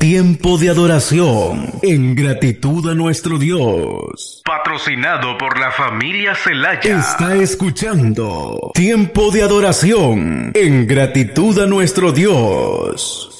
tiempo de adoración en gratitud a nuestro Dios. Patrocinado por la familia Celaya. Está escuchando Tiempo de Adoración en gratitud a nuestro Dios.